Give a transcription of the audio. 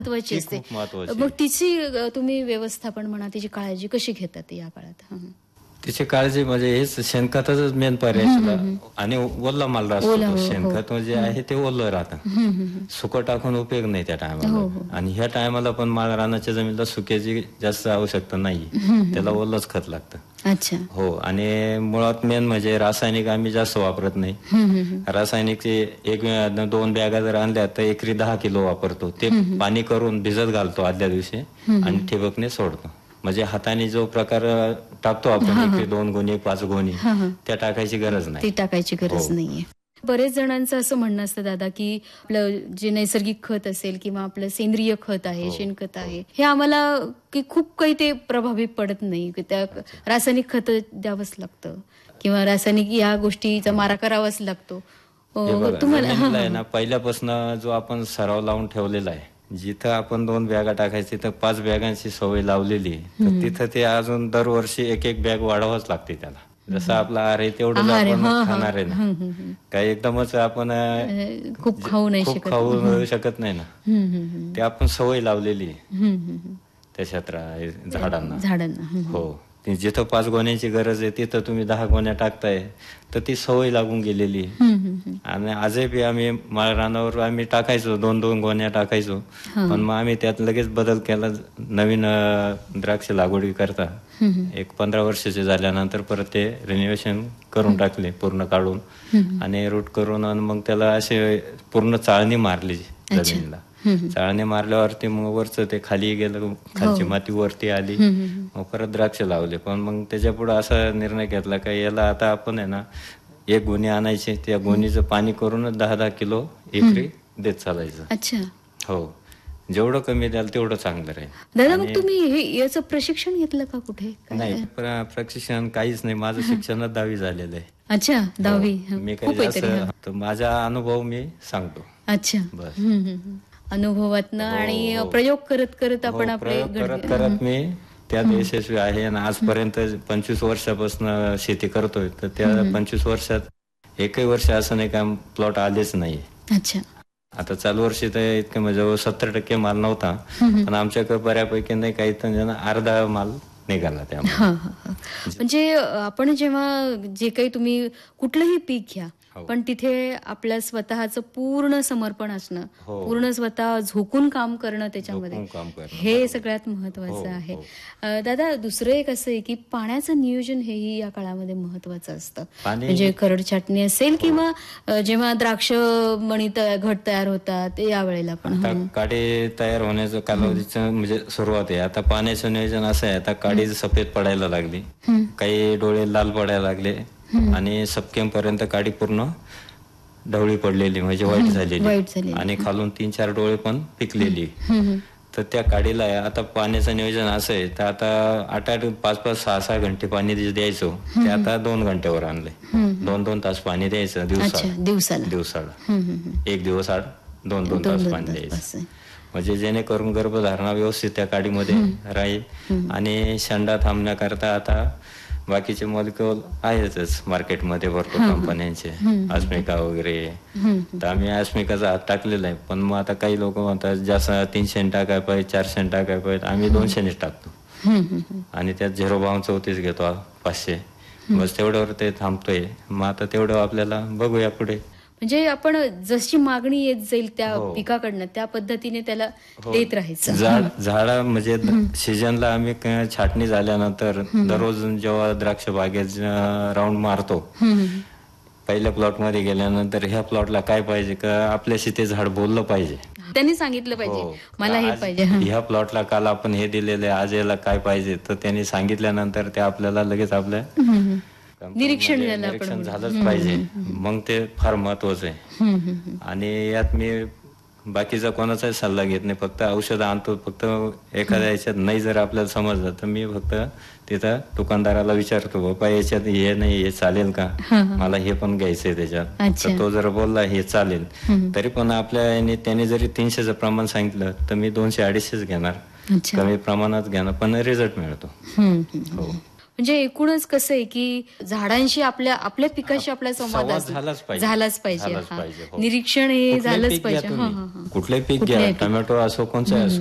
महत्वाची असते. खूप महत्वाची मग आहे. तिची तुम्ही व्यवस्थापन म्हणा, तिची काळजी कशी घेतात या काळात? तिची काळजी म्हणजे हेच शेणखतच मेन पर्याय सुद्धा. आणि ओला माल ओला, असतो तो. हो, शेणखत जे आहे ते ओलं राहतं. सुकं टाकून उपयोग नाही त्या टायमाला. आणि ह्या टायमाला पण माळ रानाच्या जमिनीला सुक्याची जास्त आवश्यकता नाही. त्याला ओलंच खत लागतं. अच्छा. हो. आणि मुळात मेन म्हणजे रासायनिक आम्ही जास्त वापरत नाही. रासायनिकचे एक 2 बॅगा जर आणल्या तर एकरी 10 किलो वापरतो. ते पाणी करून भिजत घालतो आदल्या दिवशी आणि ठिबकने सोडतो. म्हणजे हाताने जो प्रकार टाकतो आपण एकरी 2 गोणी 5 गोणी, त्या टाकायची गरज नाही. ती टाकायची गरज नाहीये. बरेच जणांचं असं म्हणणं असतं दादा, की आपलं जे नैसर्गिक खत असेल किंवा आपलं सेंद्रिय खत आहे, शेणखत आहे, हे आम्हाला की खूप काही ते प्रभावी पडत नाही. त्या रासायनिक खत द्यावंच लागतं किंवा रासायनिक या गोष्टीचा मारा करावाच लागतो. हे बघा, जमिनीला आहे ना पहिल्यापासून जो आपण सराव लावून ठेवलेला आहे. जिथं आपण 2 बॅगा टाकायची तर 5 बॅगांची सवय लावलेली आहे. तर तिथं ते अजून दरवर्षी एक बॅग वाढवाच लागते त्याला. जसं आपला आहार आहे तेवढंच आपण खाणार आहे ना. काही एकदमच आपण खूप खाऊ नाही शकत. खाऊ शकत नाही ना. ते आपण सवय लावलेली आहे त्या झाडांना. हो. जिथं 5 गोण्यांची गरज आहे तिथं तुम्ही 10 गोण्या टाकताय तर ती सवय लागून गेलेली आहे. आणि आजही आम्ही माळ रानावर आम्ही टाकायचो 2-2 गोण्या टाकायचो. पण मग आम्ही त्यात लगेच बदल केला. नवीन द्राक्ष लागवडी करता एक 15 वर्षाचे झाल्यानंतर परत ते रिनोव्हेशन करून टाकले पूर्ण काढून आणि रूट करून. आणि मग त्याला असे पूर्ण चाळणी मारली जमिनीला. चाळणी मारल्यावरती मग वरचं ते खाली गेलं, खालची माती वरती आली. मग परत द्राक्ष लावले. पण मग त्याच्या पुढे असा निर्णय घेतला का याला आता आपण आहे ना 1 गोणी आणायची, त्या गोणीचं पाणी करूनच 10-10 किलो एकरी देत चालायचं. अच्छा. हो. जेवढं कमी द्याल तेवढं चांगलं राहील. दादा मग तुम्ही याचं प्रशिक्षण घेतलं का कुठे? नाही, प्रशिक्षण काहीच नाही. माझं शिक्षणच 10वी झालेलं आहे. अच्छा, 10वी. मी काही जास्त माझा अनुभव मी सांगतो. अच्छा. बस. अनुभवातनं आणि प्रयोग करत करत आपण आपले करत मी त्यात यशस्वी आहे. आणि आजपर्यंत 25 वर्षापासून शेती करतोय. तर त्या 25 वर्षात एकही वर्ष असं नाही का प्लॉट आलेच नाही. अच्छा. आता चालू वर्षी तर इतकं म्हणजे 70% माल नव्हता. पण आमच्याकडे बऱ्यापैकी नाही काही तर अर्धा माल निघाला त्यामुळे. म्हणजे आपण जेव्हा जे काही तुम्ही कुठलंही पीक घ्या पण तिथे आपल्या स्वतःचं पूर्ण समर्पण असणं, पूर्ण स्वतः झोकून काम करणं त्याच्यामध्ये, हे सगळ्यात महत्वाचं आहे. दादा दुसरं एक असं आहे की पाण्याचं नियोजन हेही या काळामध्ये महत्वाचं असतं. म्हणजे करड छाटणी असेल किंवा जेव्हा द्राक्ष मणी घट तयार होतात या वेळेला पण काडी तयार होण्याचं कालावधीचं म्हणजे सुरुवात आहे. आता पाण्याचं नियोजन असं आहे. आता काडी सफेद पडायला लागली, काही डोळे लाल पडायला लागले आणि सप्टेंबरपर्यंत काडी पूर्ण ढवळी पडलेली म्हणजे वाईट झालेली आणि खालून 3-4 डोळे पण पिकलेली. तर त्या काडीला आता पाण्याचं नियोजन असं आहे. तर आता 8-8, 5-5, 6-6 घंटे पाणी द्यायचो ते आता 2 घंट्यावर आणलंय. 2-2 तास पाणी द्यायचं दिवसाला. 1 दिवस आड 2-2 तास पाणी द्यायचं. म्हणजे जेणेकरून गर्भधारणा व्यवस्थित त्या काडीमध्ये राहील. आणि शेंडा थांबण्याकरता आता बाकीचे मॉलिक्युल आहेतच मार्केटमध्ये भरपूर कंपन्यांचे, अस्मिका वगैरे. तर आम्ही अस्मिकाचा हात टाकलेला आहे. पण मग आता काही लोक म्हणतात जास्त 300 टाकाय पाहिजे, 400 टाकाय पाहिजे. आम्ही 200 टाकतो आणि त्यात 0.34 घेतो 500. बस तेवढ्यावर ते थांबतोय. मग आता तेवढं आपल्याला बघूया पुढे. म्हणजे आपण जशी मागणी येत जाईल त्या पिकाकडनं त्या पद्धतीने त्याला देत राहायचं. झाडा म्हणजे सीजनला आम्ही छाटणी झाल्यानंतर दररोज जेव्हा द्राक्ष बागेत राऊंड मारतो, पहिल्या प्लॉट मध्ये गेल्यानंतर ह्या प्लॉटला काय पाहिजे का आपल्याशी ते झाड बोललं पाहिजे. त्यांनी सांगितलं पाहिजे मला हे पाहिजे. ह्या प्लॉटला काल आपण हे दिलेलं आहे, आज याला काय पाहिजे. तर त्यांनी सांगितल्यानंतर ते आपल्याला लगेच आपल्या निरीक्षण झालंच पाहिजे. मग ते फार महत्वाचं आहे. आणि यात मी बाकीचा कोणाचाही सल्ला घेत नाही. फक्त औषध आणतो. फक्त एखाद्या याच्यात नाही जर आपल्याला समजलं तर मी फक्त तिथं दुकानदाराला विचारतो, बाबा याच्यात हे नाही, हे चालेल का, मला हे पण घ्यायचंय त्याच्यात. तर तो जर बोलला हे चालेल, तरी पण आपल्या त्याने जरी 300चं प्रमाण सांगितलं तर मी 200-250 घेणार, कमी प्रमाणात घेणार, पण रिझल्ट मिळतो. म्हणजे एकूणच कसं आहे की झाडांशी आपल्या पिकाशी आपला संवाद झालाच पाहिजे. पाहिजे. हो. निरीक्षण हे कुठलंही झालंच पीक घ्या पाहिजे. तुम्ही. कुठलंही पीक घ्या, टोमॅटो असो कोणचं असो,